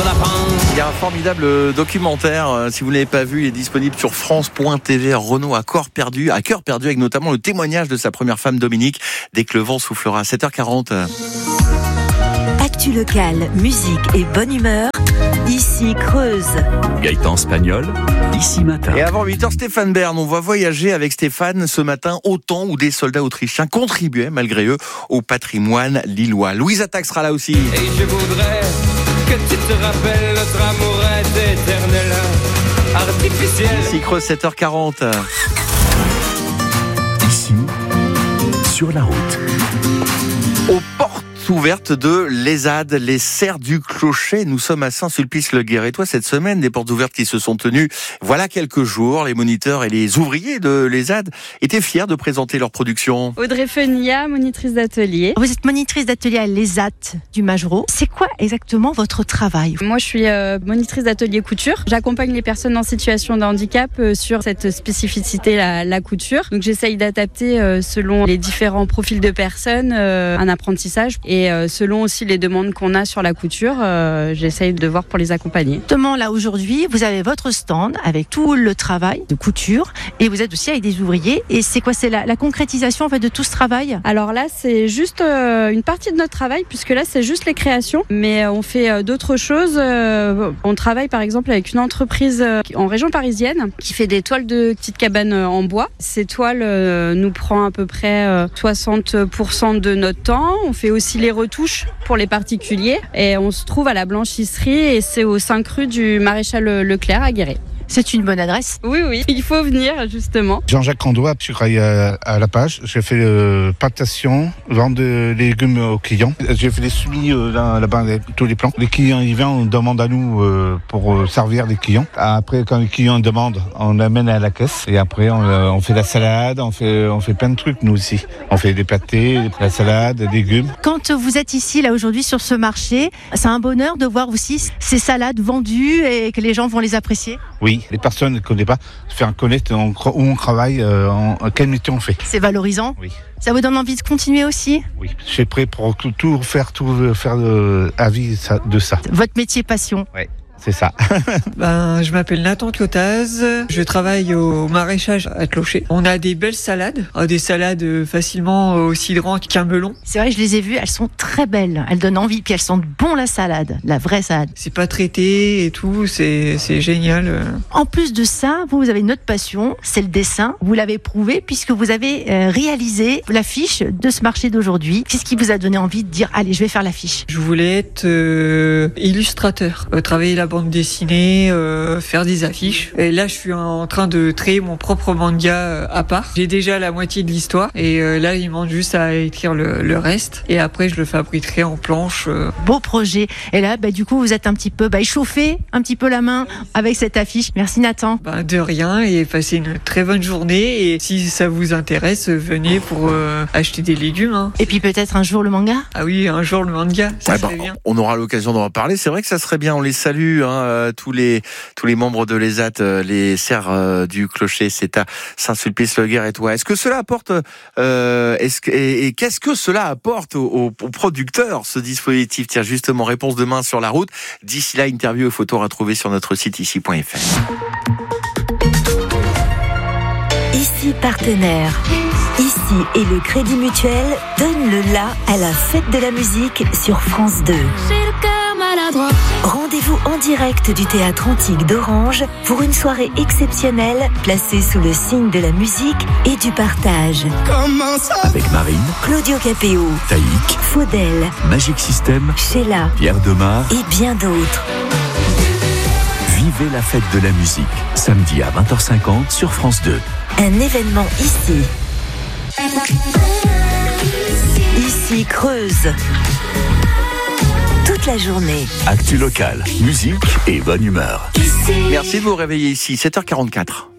de lapin. Il y a un formidable documentaire, si vous ne l'avez pas vu, il est disponible sur France.tv. Renaud à cœur perdu, avec notamment le témoignage de sa première femme Dominique, dès que le vent soufflera. 7h40. Actu locale, musique et bonne humeur, ici Creuse. Gaëtan Spagnol, ici matin. Et avant 8h, Stéphane Bern, on va voyager avec Stéphane ce matin au temps où des soldats autrichiens contribuaient, malgré eux, au patrimoine lillois. Louise Attaque sera là aussi. Et je voudrais que tu te rappelles notre amour est éternel, artificiel. Ici Creuse, 7h40. Ici, sur la route. Aux portes ouvertes de l'ESAD, les Serres du Clocher. Nous sommes à Saint-Sulpice-le-Guéret. Cette semaine, des portes ouvertes qui se sont tenues voilà quelques jours. Les moniteurs et les ouvriers de l'ESAD étaient fiers de présenter leur production. Audrey Fenia, monitrice d'atelier. Vous êtes monitrice d'atelier à l'ESAD du Magereau. C'est quoi exactement votre travail ? Moi, je suis monitrice d'atelier couture. J'accompagne les personnes en situation de handicap sur cette spécificité, la couture. Donc, j'essaye d'adapter selon les différents profils de personnes un apprentissage. Et selon aussi les demandes qu'on a sur la couture, j'essaye de voir pour les accompagner. Justement, là aujourd'hui, vous avez votre stand avec tout le travail de couture et vous êtes aussi avec des ouvriers. Et c'est quoi ? C'est la concrétisation en fait de tout ce travail ? Alors là, c'est juste une partie de notre travail, puisque là, c'est juste les créations. Mais on fait d'autres choses. On travaille par exemple avec une entreprise en région parisienne qui fait des toiles de petites cabanes en bois. Ces toiles nous prend à peu près 60% de notre temps. On fait aussi les retouches pour les particuliers et on se trouve à la blanchisserie et c'est au 5 rue du Maréchal Leclerc à Guéret. C'est une bonne adresse. Oui, il faut venir justement. Jean-Jacques Condois, je travaille à la page. J'ai fait plantation, vente de légumes aux clients. J'ai fait des semis là-bas, tous les plants. Les clients ils viennent, on demande à nous pour servir les clients. Après, quand les clients demandent, on l'amène à la caisse. Et après, on fait la salade, on fait plein de trucs nous aussi. On fait des pâtés, la salade, des légumes. Quand vous êtes ici, là aujourd'hui, sur ce marché, c'est un bonheur de voir aussi ces salades vendues et que les gens vont les apprécier. Oui. Les personnes ne connaissent pas, se faire connaître où on travaille, quel métier on fait. C'est valorisant. Oui. Ça vous donne envie de continuer aussi ? Oui, je suis prêt pour tout faire avis de ça. Votre métier passion. Oui. C'est ça. Je m'appelle Nathan Clotaz, je travaille au maraîchage à Clocher. On a des belles salades, des salades facilement aussi grandes qu'un melon. C'est vrai, je les ai vues, elles sont très belles, elles donnent envie, puis elles sentent bon la salade, la vraie salade. C'est pas traité et tout, c'est génial. En plus de ça, vous avez une autre passion, c'est le dessin. Vous l'avez prouvé puisque vous avez réalisé l'affiche de ce marché d'aujourd'hui. Qu'est-ce qui vous a donné envie de dire, allez, je vais faire l'affiche ? Je voulais être illustrateur, travailler la bande dessinée, faire des affiches. Et là, je suis en train de créer mon propre manga à part. J'ai déjà la moitié de l'histoire et là, il manque juste à écrire le reste. Et après, je le fabriquerai en planche. Beau projet. Et là, du coup, vous êtes un petit peu échauffé, un petit peu la main avec cette affiche. Merci Nathan. De rien et passez une très bonne journée. Et si ça vous intéresse, venez pour acheter des légumes. Hein. Et puis peut-être un jour le manga ? Ah oui, un jour le manga, ça serait bien. On aura l'occasion d'en parler. C'est vrai que ça serait bien. On les salue. Tous les membres de l'ESAD, les Serres du Clocher, c'est à Saint-Sulpice-le-Guéret. Est-ce que cela apporte qu'est-ce que cela apporte aux producteurs, ce dispositif ? Tiens, justement, réponse demain sur la route. D'ici là, interview et photos à retrouver sur notre site ici.fr. Ici partenaire. Ici et le Crédit Mutuel donne le la à la fête de la musique sur France 2. Rendez-vous en direct du Théâtre Antique d'Orange pour une soirée exceptionnelle placée sous le signe de la musique et du partage. Avec Marine, Claudio Capéo, Taïk, Faudel, Magic System, Sheila, Pierre Demar et bien d'autres. Vivez la fête de la musique, samedi à 20h50 sur France 2. Un événement ici. Ici Creuse. Toute la journée. Actu locale, musique et bonne humeur. Merci de vous réveiller ici, 7h44.